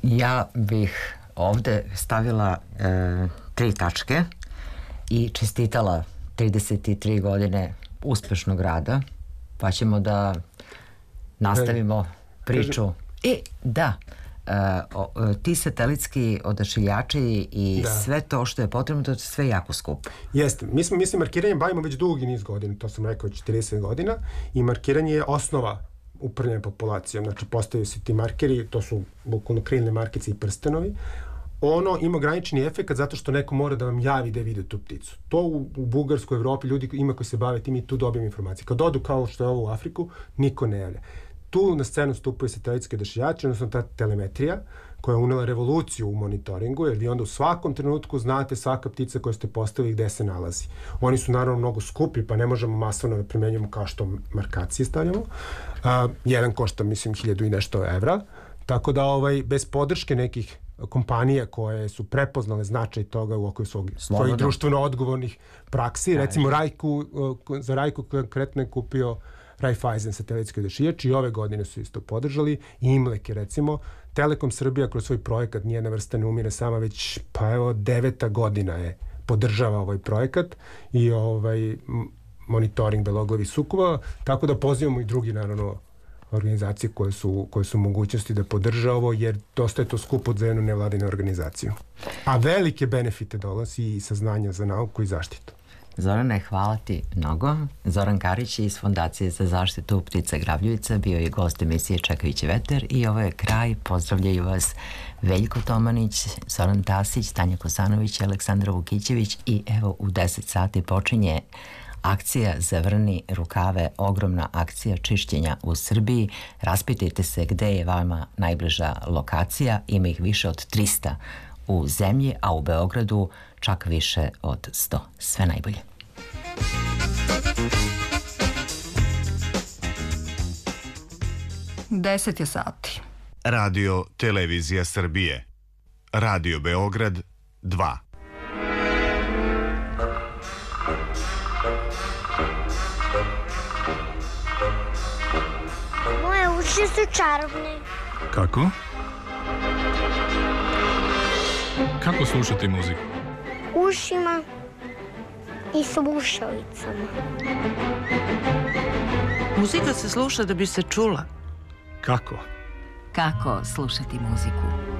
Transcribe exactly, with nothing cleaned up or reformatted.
Ja bih ovde stavila e, tri tačke i čestitala trideset tri godine uspešnog rada, pa ćemo da nastavimo priču. E, da, e, o, ti satelitski odašiljači i da. Sve to što je potrebno, to je sve jako skupo. Jeste. Mi smo, mi se markiranjem bavimo već dugi niz godina, to sam rekao, četrdeset godina, i markiranje je osnova upravljanja populacijom. Znači, postaju se ti markeri, to su bukvalno krilne markice i prstenovi. Ono ima ograničeni efekt zato što neko mora da vam javi da je vidio tu pticu. To u, u Bugarskoj, Evropi, ljudi ima koji se bave tim i tu dobijemo informacije. Kad odu kao što je ovo u Afriku, niko ne javlja. Tu na scenu stupaju satelitske odašiljači, odnosno ta telemetrija koja je unela revoluciju u monitoringu, jer vi onda u svakom trenutku znate svaka ptica koju ste postavili gde se nalazi. Oni su naravno mnogo skupi, pa ne možemo masovno da primenjujemo kao što markacije stavljamo. A, jedan košta, mislim, hiljadu i nešto evra, tako da ovaj, bez podrške nekih kompanija koje su prepoznale značaj toga u okviru svog, svojih društveno odgovornih praksi. Aj. Recimo Rajku, za Rajku konkretno je kupio Raiffeisen satelitski odašiljač i ove godine su isto podržali. I Imlek je recimo. Telekom Srbija kroz svoj projekat Nijedna vrsta ne umire sama, već pa evo deveta godina je podržava ovaj projekat i ovaj monitoring beloglavih sukova, tako da pozivamo i drugi naravno organizacije koje su, koje su mogućnosti da podrža ovo, jer dosta je to skupo za jednu nevladinu organizaciju. A velike benefite dolazi i saznanja za nauku i zaštitu. Zorane, hvala ti mnogo. Zoran Karić iz Fondacije za zaštitu ptica Grabljivica bio je gost emisije Čekajući veter i ovo je kraj. Pozdravljaju vas Veljko Tomanić, Zoran Tasić, Tanja Kosanović, Aleksandra Vukićević i evo u deset sati počinje akcija Zavrni rukave, ogromna akcija čišćenja u Srbiji. Raspitajte se gde je vama najbliža lokacija, ima ih više od trista u zemlji, a u Beogradu čak više od sto. Sve najbolje. Deset je sati. Radio Televizija Srbije. Radio Beograd dva. Moje uši su čarobne. Kako? Kako slušati muziku? Ušima i slušalicama. Muzika se sluša da bi se čula. Kako? Kako slušati muziku?